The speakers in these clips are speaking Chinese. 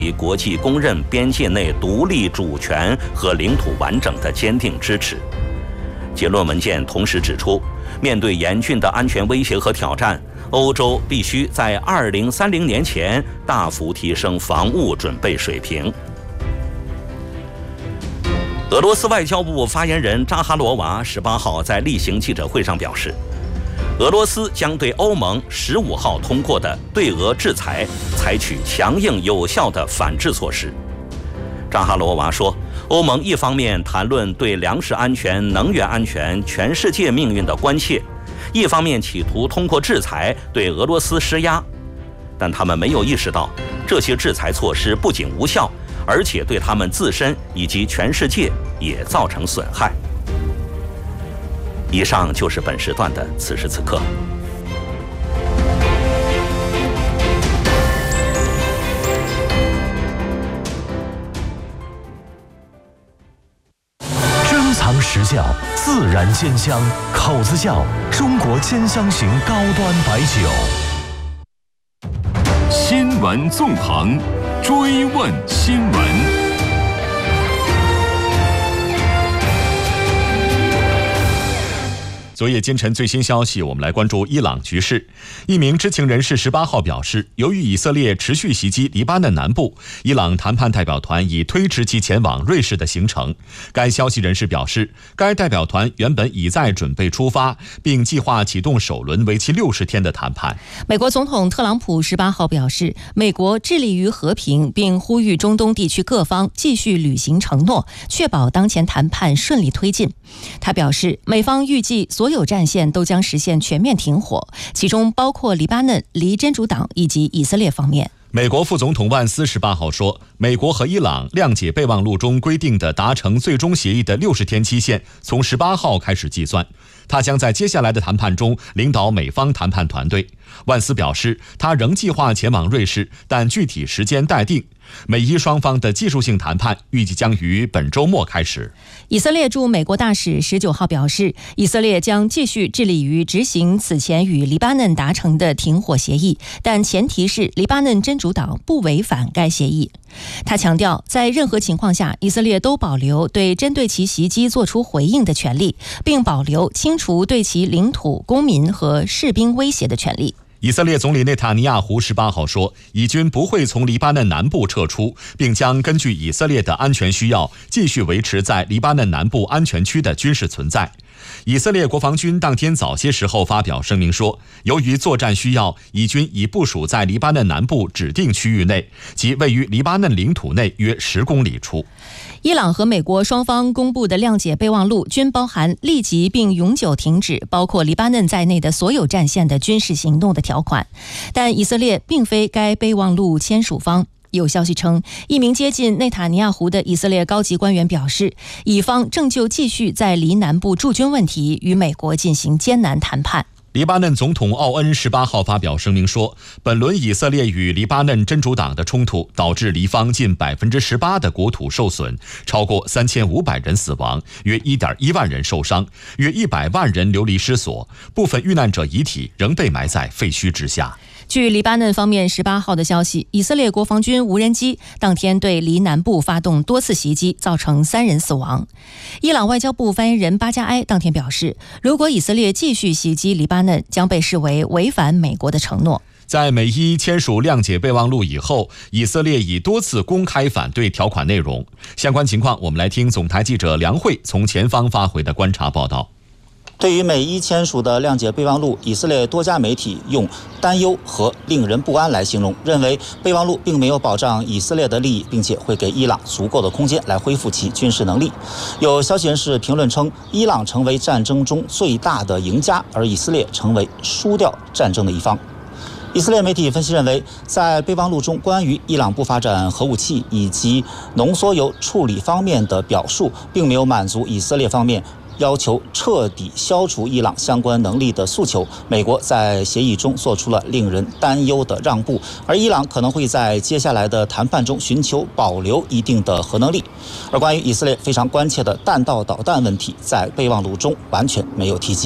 国际公认边界内独立主权和领土完整的坚定支持。结论文件同时指出，面对严峻的安全威胁和挑战，欧洲必须在2030年前大幅提升防务准备水平。俄罗斯外交部发言人扎哈罗娃18号在例行记者会上表示，俄罗斯将对欧盟15号通过的对俄制裁采取强硬有效的反制措施。扎哈罗娃说，欧盟一方面谈论对粮食安全、能源安全、全世界命运的关切，一方面企图通过制裁对俄罗斯施压，但他们没有意识到，这些制裁措施不仅无效，而且对他们自身以及全世界也造成损害。以上就是本时段的此时此刻。 珍藏实窖，自然煎香，口子窖，中国煎香型高端白酒。 新闻纵横，追问新闻。 昨夜今晨最新消息，我们来关注伊朗局势。一名知情人士18号表示，由于以色列持续袭击黎巴嫩南部，伊朗谈判代表团已推迟其前往瑞士的行程。该消息人士表示，该代表团原本已在准备出发，并计划启动首轮为期60天的谈判。 美国总统特朗普18号表示，美国致力于和平，并呼吁中东地区各方继续履行承诺，确保当前谈判顺利推进。他表示，美方预计所有战线都将实现全面停火，其中包括黎巴嫩、黎真主党以及以色列方面。 美国副总统万斯18号说，美国和伊朗谅解备忘录中规定的达成最终协议的60天期限从18号开始计算。他将在接下来的谈判中领导美方谈判团队。万斯表示，他仍计划前往瑞士，但具体时间待定。美伊双方的技术性谈判预计将于本周末开始。 以色列驻美国大使19号表示，以色列将继续致力于执行此前与黎巴嫩达成的停火协议，但前提是黎巴嫩真主党不违反该协议。他强调，在任何情况下，以色列都保留对针对其袭击作出回应的权利，并保留清除对其领土、公民和士兵威胁的权利。 以色列总理内塔尼亚胡18号说，以军不会从黎巴嫩南部撤出，并将根据以色列的安全需要，继续维持在黎巴嫩南部安全区的军事存在。以色列国防军当天早些时候发表声明说，由于作战需要，以军已部署在黎巴嫩南部指定区域内，即位于黎巴嫩领土内约10公里处。 伊朗和美国双方公布的谅解备忘录均包含立即并永久停止包括黎巴嫩在内的所有战线的军事行动的条款，但以色列并非该备忘录签署方。有消息称，一名接近内塔尼亚胡的以色列高级官员表示，以方正就继续在黎南部驻军问题与美国进行艰难谈判。 黎巴嫩总统奥恩18号发表声明说，本轮以色列与黎巴嫩真主党的冲突导致黎方近18%的国土受损，超过3500人死亡，约1.1万人受伤，约100万人流离失所，部分遇难者遗体仍被埋在废墟之下。 据黎巴嫩方面18号的消息，以色列国防军无人机当天对黎南部发动多次袭击，造成3人死亡。伊朗外交部发言人巴加埃当天表示，如果以色列继续袭击黎巴嫩，将被视为违反美国的承诺。 在美伊签署谅解备忘录以后，以色列已多次公开反对条款内容。相关情况，我们来听总台记者梁慧从前方发回的观察报道。 对于美伊签署的谅解备忘录，以色列多家媒体用担忧和令人不安来形容，认为备忘录并没有保障以色列的利益，并且会给伊朗足够的空间来恢复其军事能力。有消息人士评论称，伊朗成为战争中最大的赢家，而以色列成为输掉战争的一方。以色列媒体分析认为，在备忘录中关于伊朗不发展核武器以及浓缩铀处理方面的表述，并没有满足以色列方面要求彻底消除伊朗相关能力的诉求。美国在协议中做出了令人担忧的让步，而伊朗可能会在接下来的谈判中寻求保留一定的核能力。而关于以色列非常关切的弹道导弹问题，在备忘录中完全没有提及。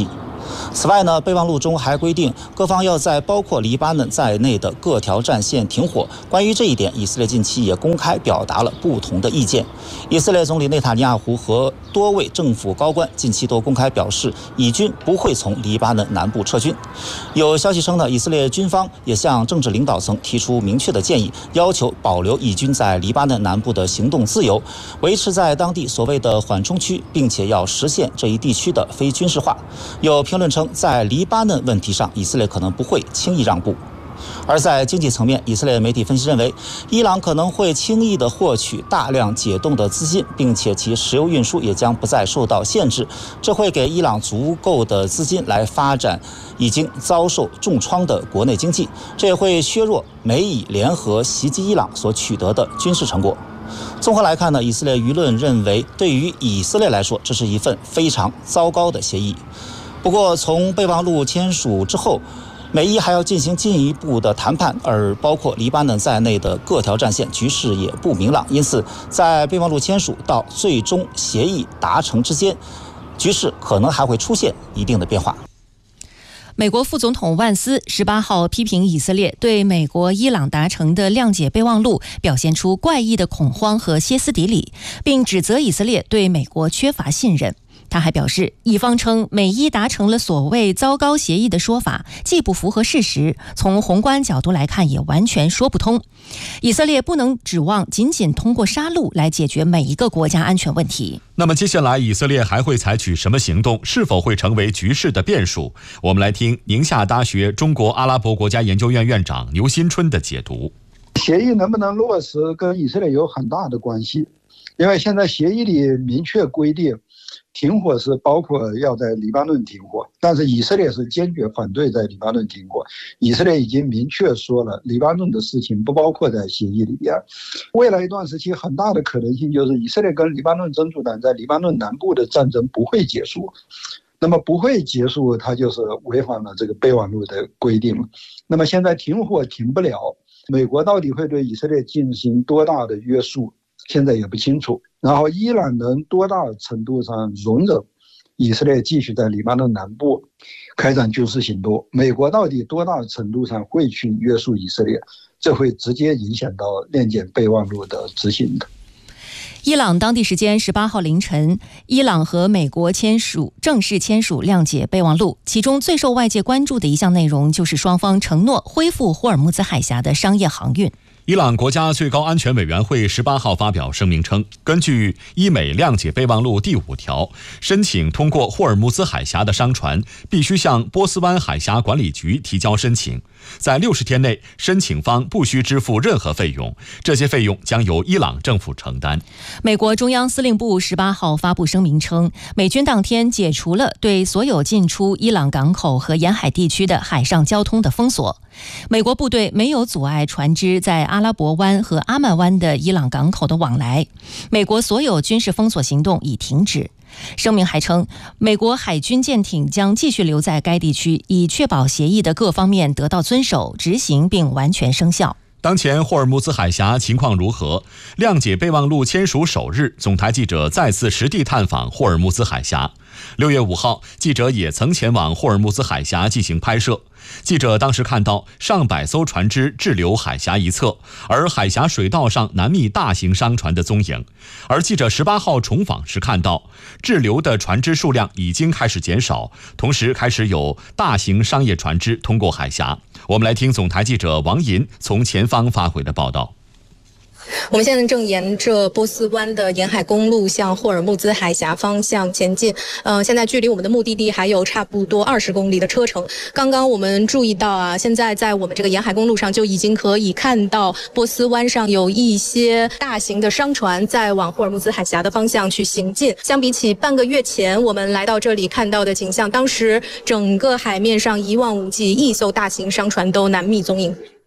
此外呢，备忘录中还规定各方要在包括黎巴嫩在内的各条战线停火。关于这一点，以色列近期也公开表达了不同的意见。以色列总理内塔尼亚胡和多位政府高官近期都公开表示，以军不会从黎巴嫩南部撤军。有消息称呢，以色列军方也向政治领导层提出明确的建议，要求保留以军在黎巴嫩南部的行动自由，维持在当地所谓的缓冲区，并且要实现这一地区的非军事化。有评论称，在黎巴嫩问题上，以色列可能不会轻易让步。而在经济层面，以色列媒体分析认为，伊朗可能会轻易地获取大量解冻的资金，并且其石油运输也将不再受到限制，这会给伊朗足够的资金来发展已经遭受重创的国内经济，这也会削弱美以联合袭击伊朗所取得的军事成果。综合来看呢，以色列舆论认为，对于以色列来说，这是一份非常糟糕的协议。不过，从备忘录签署之后，美伊还要进行进一步的谈判，而包括黎巴嫩在内的各条战线局势也不明朗，因此在备忘录签署到最终协议达成之间，局势可能还会出现一定的变化。 美国副总统万斯18号批评以色列对美国伊朗达成的谅解备忘录表现出怪异的恐慌和歇斯底里，并指责以色列对美国缺乏信任。他还表示，以方称美伊达成了所谓糟糕协议的说法既不符合事实，从宏观角度来看也完全说不通。以色列不能指望仅仅通过杀戮来解决每一个国家安全问题。 那么接下来以色列还会采取什么行动？是否会成为局势的变数？我们来听宁夏大学中国阿拉伯国家研究院院长牛新春的解读。 协议能不能落实跟以色列有很大的关系，因为现在协议里明确规定停火是包括要在黎巴嫩停火，但是以色列是坚决反对在黎巴嫩停火。以色列已经明确说了，黎巴嫩的事情不包括在协议里边。未来一段时期很大的可能性就是以色列跟黎巴嫩真主党在黎巴嫩南部的战争不会结束。那么不会结束，它就是违反了这个备忘录的规定。那么现在停火停不了，美国到底会对以色列进行多大的约束，现在也不清楚。然后伊朗能多大程度上容忍以色列继续在黎巴嫩南部开展军事行动，美国到底多大程度上会去约束以色列，这会直接影响到谅解备忘录的执行的。 伊朗当地时间18号凌晨，伊朗和美国正式签署谅解备忘录，其中最受外界关注的一项内容就是双方承诺恢复霍尔木兹海峡的商业航运。 伊朗国家最高安全委员会18号发表声明称，根据伊美谅解备忘录第5条，申请通过霍尔木兹海峡的商船必须向波斯湾海峡管理局提交申请，在60天内，申请方不需支付任何费用，这些费用将由伊朗政府承担。 美国中央司令部18号发布声明称，美军当天解除了对所有进出伊朗港口和沿海地区的海上交通的封锁。美国部队没有阻碍船只在阿拉伯湾和阿曼湾的伊朗港口的往来。美国所有军事封锁行动已停止。声明还称，美国海军舰艇将继续留在该地区，以确保协议的各方面得到遵守、执行并完全生效。 当前霍尔木兹海峡情况如何？谅解备忘录签署首日，总台记者再次实地探访霍尔木兹海峡。6月5号，记者也曾前往霍尔木兹海峡进行拍摄。记者当时看到上百艘船只滞留海峡一侧，而海峡水道上难觅大型商船的踪影。而记者18号重访时看到，滞留的船只数量已经开始减少，同时开始有大型商业船只通过海峡。我们来听总台记者王银从前方发回的报道。 我们现在正沿着波斯湾的沿海公路向霍尔木兹海峡方向前进。现在距离我们的目的地还有差不多20公里的车程。刚刚我们注意到啊，现在在我们这个沿海公路上就已经可以看到波斯湾上有一些大型的商船在往霍尔木兹海峡的方向去行进。相比起半个月前我们来到这里看到的景象，当时整个海面上一望无际，1艘大型商船都难觅踪影。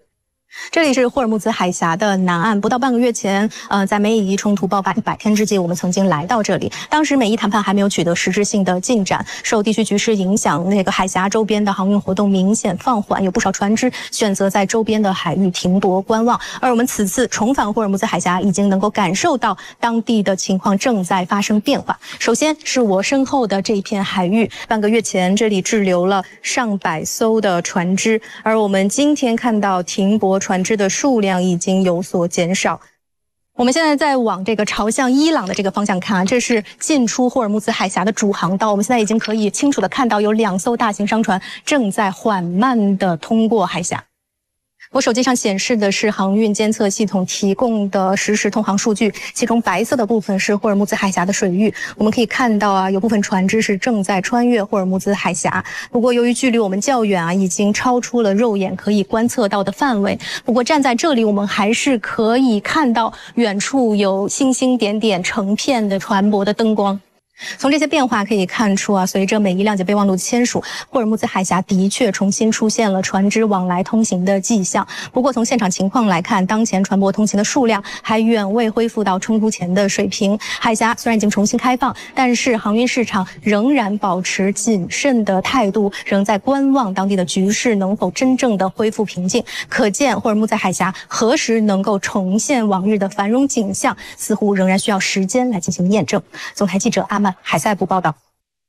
这里是霍尔木兹海峡的南岸，不到半个月前，在美以伊冲突爆发100天之际，我们曾经来到这里。当时美伊谈判还没有取得实质性的进展，受地区局势影响，那个海峡周边的航运活动明显放缓，有不少船只选择在周边的海域停泊观望。而我们此次重返霍尔木兹海峡，已经能够感受到当地的情况正在发生变化。首先是我身后的这一片海域，半个月前这里滞留了上百艘的船只，而我们今天看到停泊船只的数量已经有所减少。我们现在在往这个朝向伊朗的这个方向看啊，这是进出霍尔木兹海峡的主航道。我们现在已经可以清楚地看到有2艘大型商船正在缓慢地通过海峡。我手机上显示的是航运监测系统提供的实时通航数据，其中白色的部分是霍尔木兹海峡的水域。我们可以看到啊，有部分船只是正在穿越霍尔木兹海峡。不过由于距离我们较远啊，已经超出了肉眼可以观测到的范围。不过站在这里，我们还是可以看到远处有星星点点成片的船舶的灯光。从这些变化可以看出啊，随着美伊谅解备忘录签署，霍尔木兹海峡的确重新出现了船只往来通行的迹象。不过从现场情况来看，当前船舶通行的数量还远未恢复到冲突前的水平。海峡虽然已经重新开放，但是航运市场仍然保持谨慎的态度，仍在观望当地的局势能否真正的恢复平静。可见霍尔木兹海峡何时能够重现往日的繁荣景象，似乎仍然需要时间来进行验证。总台记者阿曼海塞部报道。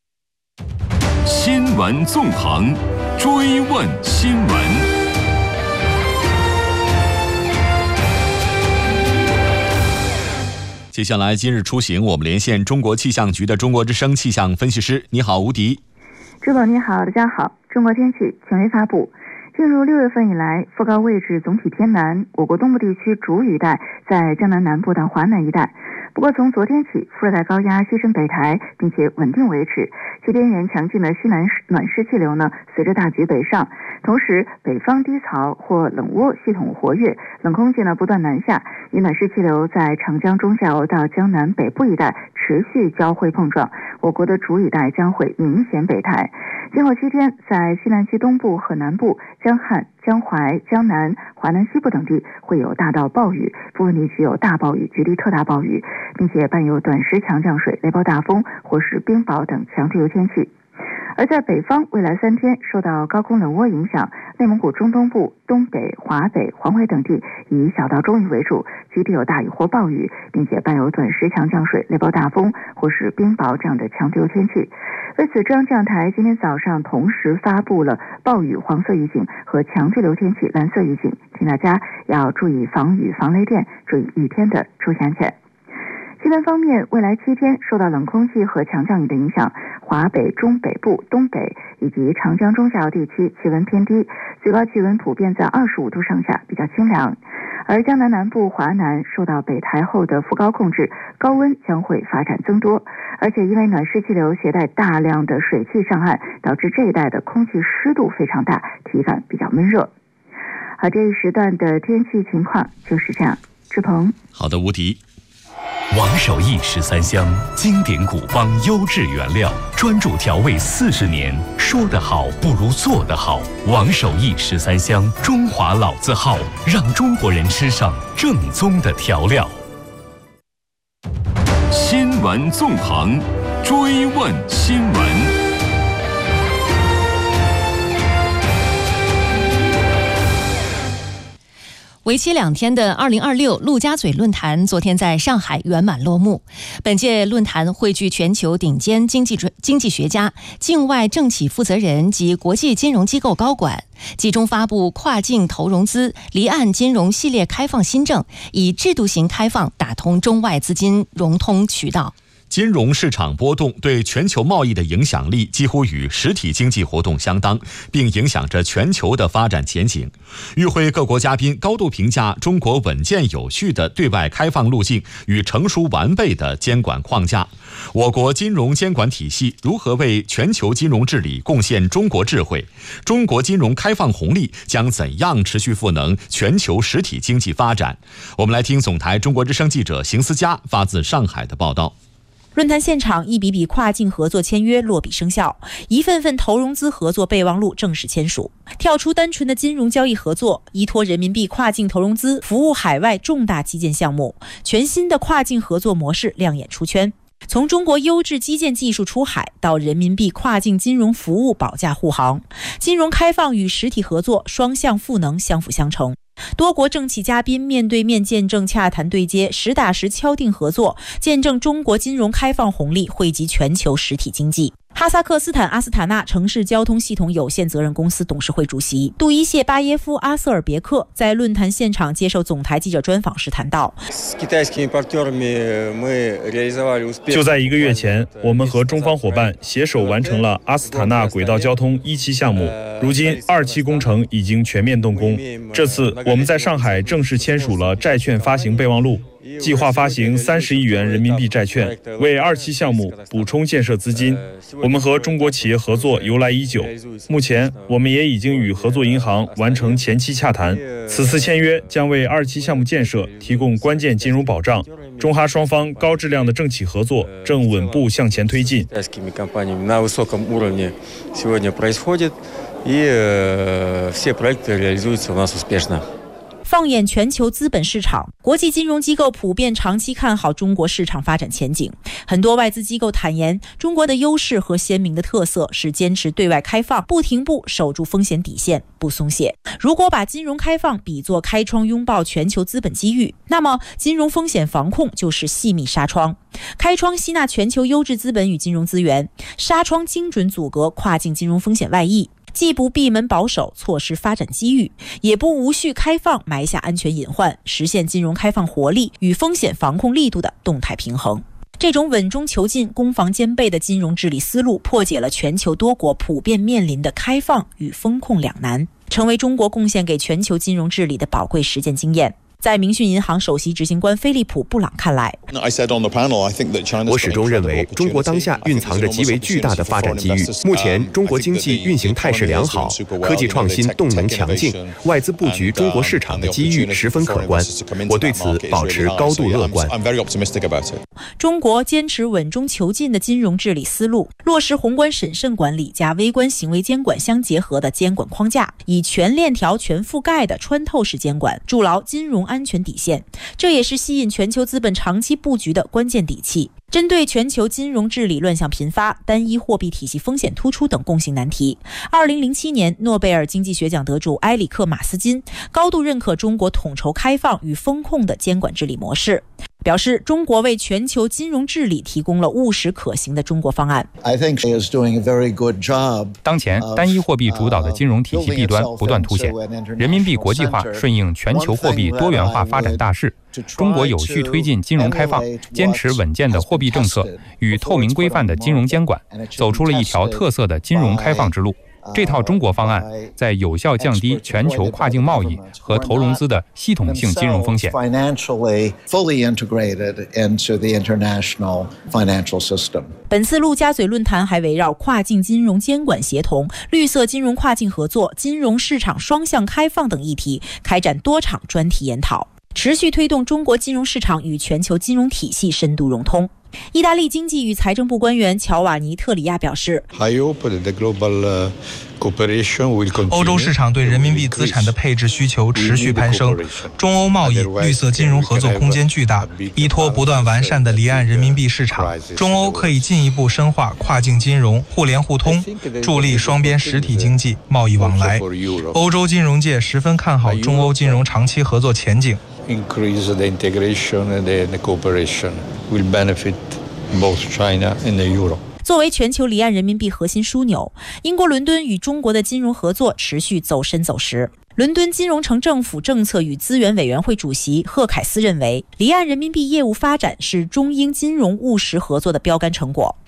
新闻纵横，追问新闻。 接下来今日出行，我们连线中国气象局的中国之声气象分析师。你好，吴迪。 朱总你好，大家好。中国天气权威发布，进入6月份以来，副高位置总体偏南，我国东部地区主雨带在江南南部到华南一带。不过从昨天起，副热带高压西伸北台，并且稳定维持，其边缘强劲的西南暖湿气流呢，随着大局北上，同时北方低槽或冷涡系统活跃，冷空气呢不断南下，与暖湿气流在长江中下游到江南北部一带持续交汇碰撞，我国的主雨带将会明显北抬。今后7天，在西南区东部和南部、江汉、江淮、江南、华南西部等地会有大到暴雨，部分地区有大暴雨、局地特大暴雨，并且伴有短时强降水、雷暴大风或是冰雹等强对流天气。而在北方，未来3天受到高空冷涡影响，内蒙古中东部、东北、华北、黄淮等地以小到中雨为主，局地有大雨或暴雨，并且伴有短时强降水、雷暴大风或是冰雹这样的强对流天气。为此，中央气象台今天早上同时发布了暴雨黄色预警和强对流天气蓝色预警，请大家要注意防雨、防雷电，注意雨天的出行安全。气温方面，未来7天受到冷空气和强降雨的影响，华北、中北部、东北以及长江中下游地区气温偏低，最高气温普遍在25度上下，比较清凉。而江南南部、华南受到北台后的副高控制，高温将会发展增多，而且因为暖湿气流携带大量的水汽上岸，导致这一带的空气湿度非常大，体感比较闷热。好，这一时段的天气情况就是这样。志鹏。 好的，吴迪。 王守义13香，经典古方，优质原料，专注调味40年。说得好不如做得好。王守义13香，中华老字号，让中国人吃上正宗的调料。 新闻纵横，追问新闻。 为期2天的2026陆家嘴论坛昨天在上海圆满落幕。本届论坛汇聚全球顶尖经济学家、境外政企负责人及国际金融机构高管，集中发布跨境投融资、离岸金融系列开放新政，以制度型开放打通中外资金融通渠道。 金融市场波动对全球贸易的影响力几乎与实体经济活动相当，并影响着全球的发展前景。与会各国嘉宾高度评价中国稳健有序的对外开放路径与成熟完备的监管框架。我国金融监管体系如何为全球金融治理贡献中国智慧？中国金融开放红利将怎样持续赋能全球实体经济发展？我们来听总台中国之声记者邢思佳发自上海的报道。 论坛现场，一笔笔跨境合作签约落笔生效，一份份投融资合作备忘录正式签署。跳出单纯的金融交易合作，依托人民币跨境投融资，服务海外重大基建项目，全新的跨境合作模式亮眼出圈。从中国优质基建技术出海到人民币跨境金融服务保驾护航，金融开放与实体合作双向赋能，相辅相成。多国政企嘉宾面对面见证洽谈对接，实打实敲定合作，见证中国金融开放红利惠及全球实体经济。哈萨克斯坦阿斯塔纳城市交通系统有限责任公司董事会主席杜伊谢巴耶夫阿瑟尔别克在论坛现场接受总台记者专访时谈到， 就在1个月前，我们和中方伙伴携手完成了阿斯塔纳轨道交通1期项目，如今2期工程已经全面动工。这次我们在上海正式签署了债券发行备忘录，计划发行30亿元人民币债券，为2期项目补充建设资金。我们和中国企业合作由来已久，目前我们也已经与合作银行完成前期洽谈。此次签约将为2期项目建设提供关键金融保障。中哈双方高质量的政企合作正稳步向前推进。 放眼全球资本市场，国际金融机构普遍长期看好中国市场发展前景。很多外资机构坦言，中国的优势和鲜明的特色是坚持对外开放，不停步守住风险底线，不松懈。如果把金融开放比作开窗拥抱全球资本机遇，那么金融风险防控就是细密纱窗。开窗吸纳全球优质资本与金融资源，纱窗精准阻隔跨境金融风险外溢。既不闭门保守错失发展机遇，也不无序开放埋下安全隐患，实现金融开放活力与风险防控力度的动态平衡。这种稳中求进、攻防兼备的金融治理思路，破解了全球多国普遍面临的开放与风控两难，成为中国贡献给全球金融治理的宝贵实践经验。在明讯银行首席执行官菲利普·布朗看来， 我始终认为中国当下蕴藏着极为巨大的发展机遇。目前中国经济运行态势良好，科技创新动能强劲，外资布局中国市场的机遇十分可观。我对此保持高度乐观。 中国坚持稳中求进的金融治理思路，落实宏观审慎管理加微观行为监管相结合的监管框架，以全链条全覆盖的穿透式监管筑牢金融安全底线，这也是吸引全球资本长期布局的关键底气。针对全球金融治理乱象频发、单一货币体系风险突出等共性难题，2007年诺贝尔经济学奖得主埃里克·马斯金高度认可中国统筹开放与风控的监管治理模式，表示中国为全球金融治理提供了务实可行的中国方案。 当前单一货币主导的金融体系弊端不断凸显，人民币国际化顺应全球货币多元化发展大势，中国有序推进金融开放，坚持稳健的货币政策与透明规范的金融监管，走出了一条特色的金融开放之路。这套中国方案在有效降低全球跨境贸易和投融资的系统性金融风险。 本次陆家嘴论坛还围绕跨境金融监管协同、绿色金融跨境合作、金融市场双向开放等议题开展多场专题研讨，持续推动中国金融市场与全球金融体系深度融通。意大利经济与财政部官员乔瓦尼·特里亚表示， 欧洲市场对人民币资产的配置需求持续攀升，中欧贸易、绿色金融合作空间巨大。依托不断完善的离岸人民币市场，中欧可以进一步深化跨境金融互联互通，助力双边实体经济贸易往来。欧洲金融界十分看好中欧金融长期合作前景。 Increase the integration and the cooperation will benefit both China and the Euro. 作为全球离岸人民币核心枢纽，英国伦敦与中国的金融合作持续走深走实。伦敦金融城政府政策与资源委员会主席赫凯斯认为，离岸人民币业务发展是中英金融务实合作的标杆成果。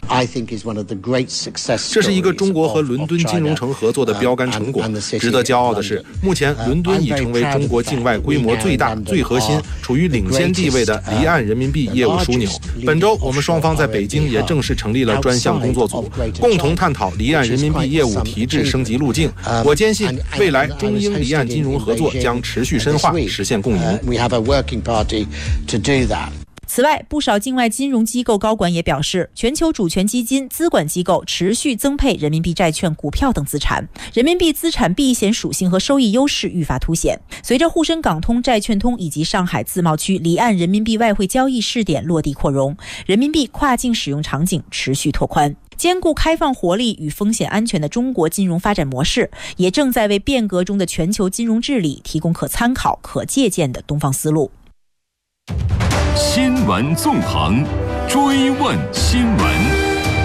这是一个中国和伦敦金融城合作的标杆成果。值得骄傲的是，目前伦敦已成为中国境外规模最大、最核心、处于领先地位的离岸人民币业务枢纽。本周，我们双方在北京也正式成立了专项工作组，共同探讨离岸人民币业务体制升级路径。我坚信，未来中英离岸金融合作将持续深化，实现共赢。 此外，不少境外金融机构高管也表示，全球主权基金、资管机构持续增配人民币债券、股票等资产，人民币资产避险属性和收益优势愈发凸显。随着沪深港通、债券通以及上海自贸区离岸人民币外汇交易试点落地扩容，人民币跨境使用场景持续拓宽。兼顾开放活力与风险安全的中国金融发展模式，也正在为变革中的全球金融治理提供可参考、可借鉴的东方思路。 新闻纵横，追问新闻。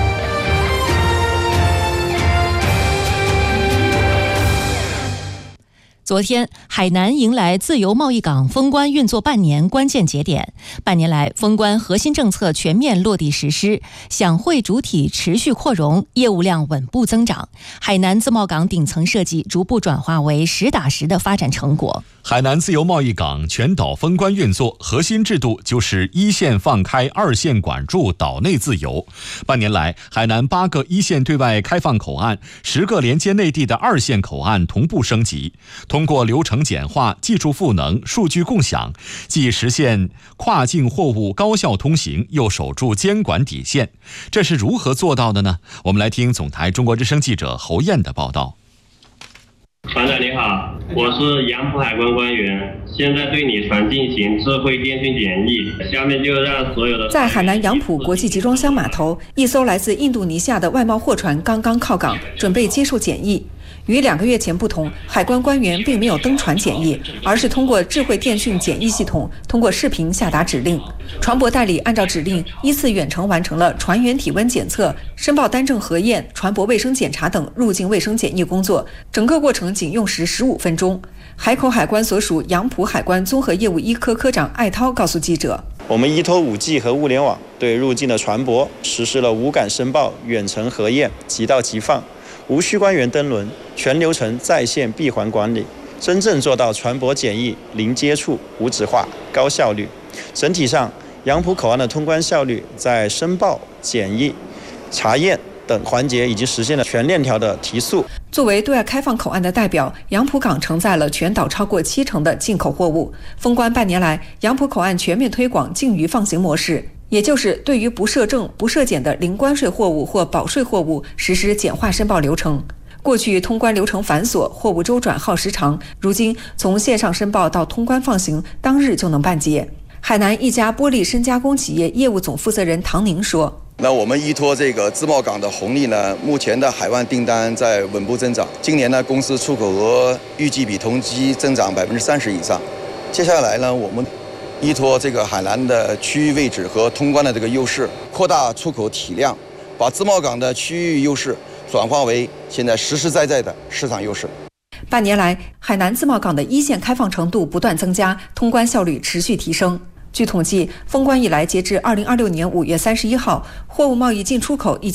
昨天，海南迎来自由贸易港封关运作半年关键节点。半年来，封关核心政策全面落地实施，享会主体持续扩容，业务量稳步增长。海南自贸港顶层设计逐步转化为实打实的发展成果。 海南自由贸易港全岛封关运作，核心制度就是一线放开，二线管住，岛内自由。半年来，海南8个一线对外开放口岸、10个连接内地的二线口岸同步升级。通过流程简化、技术赋能、数据共享，既实现跨境货物高效通行，又守住监管底线。这是如何做到的呢？我们来听总台中国之声记者侯燕的报道。 船长你好，我是杨浦海关官员，现在对你船进行智慧电讯检疫。下面就让所有的在海南杨浦国际集装箱码头，一艘来自印度尼西亚的外贸货船刚刚靠港，准备接受检疫。与2个月前不同，海关官员并没有登船检疫，而是通过智慧电讯检疫系统，通过视频下达指令。船舶代理按照指令依次远程完成了船员体温检测、申报单证核验、船舶卫生检查等入境卫生检疫工作，整个过程仅用时15分钟。海口海关所属杨浦海关综合业务1科科长艾涛告诉记者， 我们依托5G 和物联网，对入境的船舶实施了无感申报、远程核验、即到即放，无需官员登轮，全流程在线闭环管理，真正做到船舶检疫零接触、无纸化、高效率。整体上，杨浦口岸的通关效率在申报、检疫、查验等环节已经实现了全链条的提速。 作为对外开放口岸的代表，杨浦港承载了全岛超过70%的进口货物。封关半年来，杨浦口岸全面推广净鱼放行模式，也就是对于不设证、不设检的零关税货物或保税货物实施简化申报流程。过去通关流程繁琐，货物周转耗时长，如今从线上申报到通关放行，当日就能办结。海南一家玻璃深加工企业业务总负责人唐宁说， 那我们依托这个自贸港的红利呢，目前的海外订单在稳步增长。今年呢，公司出口额预计比同期增长30%以上。接下来呢，我们依托这个海南的区域位置和通关的这个优势，扩大出口体量，把自贸港的区域优势转化为现在实实在在的市场优势。 半年来，海南自贸港的一线开放程度不断增加，通关效率持续提升。据统计，封关以来，截至2026年5月31号，货物贸易进出口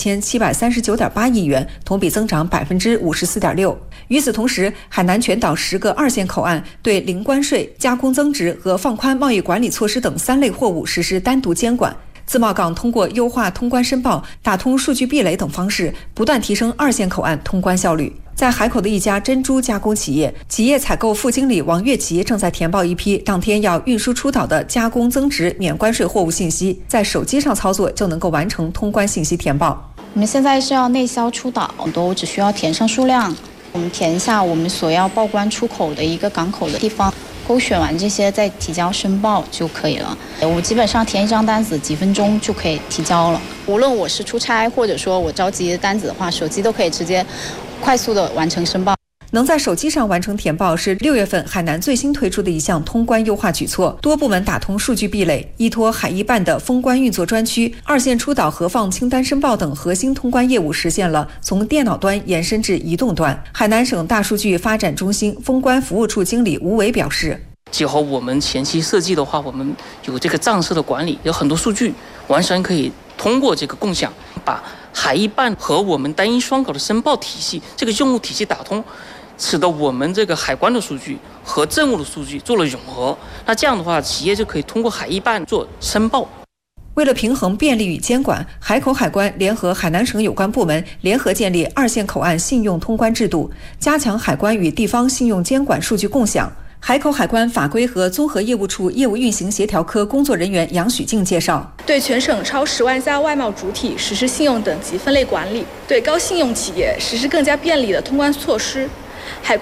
1739.8亿元，同比增长54.6%。与此同时，海南全岛10个二线口岸对零关税、加工增值和放宽贸易管理措施等3类货物实施单独监管。自贸港通过优化通关申报、打通数据壁垒等方式，不断提升二线口岸通关效率。在海口的一家珍珠加工企业，企业采购副经理王月琪正在填报一批当天要运输出岛的加工增值免关税货物信息，在手机上操作就能够完成通关信息填报。 我们现在是要内销出岛，都只需要填上数量，我们填一下我们所要报关出口的一个港口的地方，勾选完这些再提交申报就可以了。我基本上填一张单子几分钟就可以提交了。无论我是出差或者说我着急的单子的话，手机都可以直接快速的完成申报。 能在手机上完成填报是6月份海南最新推出的一项通关优化举措，多部门打通数据壁垒，依托海一办的封关运作专区、二线出岛核放清单申报等核心通关业务实现了从电脑端延伸至移动端。海南省大数据发展中心封关服务处经理吴伟表示， 结合我们前期设计的话，我们有这个账设的管理，有很多数据完全可以通过这个共享，把海一办和我们单一双口的申报体系这个用户体系打通，使得我们这个海关的数据和政务的数据做了融合。那这样的话，企业就可以通过海一办做申报。 为了平衡便利与监管，海口海关联合海南省有关部门联合建立二线口岸信用通关制度，加强海关与地方信用监管数据共享。 海口海关法规和综合业务处业务运行协调科工作人员杨许静介绍， 对全省超10万家外贸主体实施信用等级分类管理，对高信用企业实施更加便利的通关措施。